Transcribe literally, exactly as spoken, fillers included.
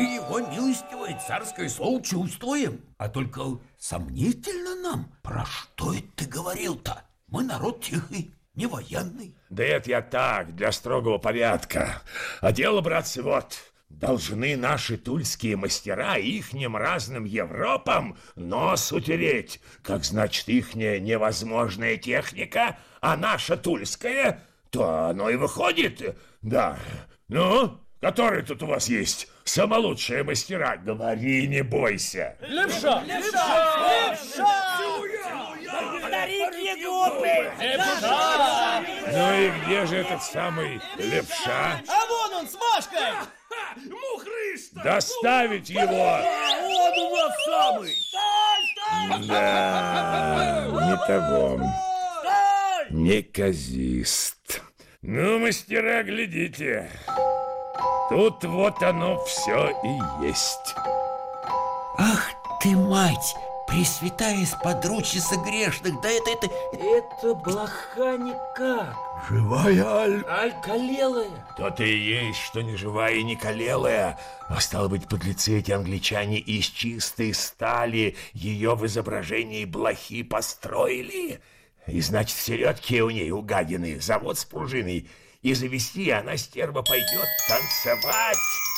Мы его милостивое царское слово чувствуем. А только сомнительно нам, про что это ты говорил-то? Мы народ тихий, не военный. Да это я так, для строгого порядка. А дело, братцы, вот... Должны наши тульские мастера ихним разным Европам нос утереть. Как значит ихняя невозможная техника, а наша тульская, то оно и выходит. Да, ну, который тут у вас есть самолучшие мастера? Говори, не бойся. Левша! Левша! Левша! Старики глупые! Левша! Ну и где же этот самый Левша? А вон он с Машкой! Мухрыш-то! Доставить его! Он у вас самый! Да, не того. Неказист. Ну, мастера, глядите. Тут вот оно все и есть. Ах ты, мать! Пресвятая сподручица грешных, да это, это... Это блоха никак. Живая аль... Аль калелая. То-то и есть, что не живая и не калелая. А стало быть, подлецы эти англичане из чистой стали ее в изображении блохи построили. И значит, в середке у ней, у гадины, завод с пружиной. И завести она, стерва, пойдет танцевать.